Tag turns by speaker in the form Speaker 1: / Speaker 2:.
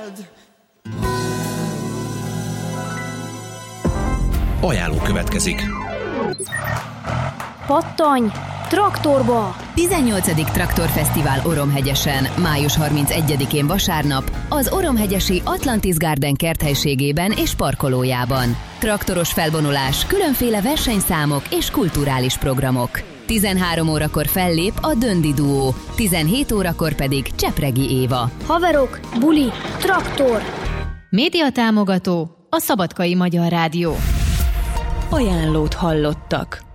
Speaker 1: Ajánló következik.
Speaker 2: Pattanj! Traktorba!
Speaker 3: 18. Traktorfesztivál Oromhegyesen, május 31-én vasárnap, az Oromhegyesi Atlantis Garden kerthelységében és parkolójában. Traktoros felvonulás, különféle versenyszámok és kulturális programok. 13 órakor fellép a Döndi Duó, 17 órakor pedig Csepregi Éva.
Speaker 2: Haverok, buli, traktor!
Speaker 4: Média támogató a Szabadkai Magyar Rádió.
Speaker 5: Ajánlót hallottak.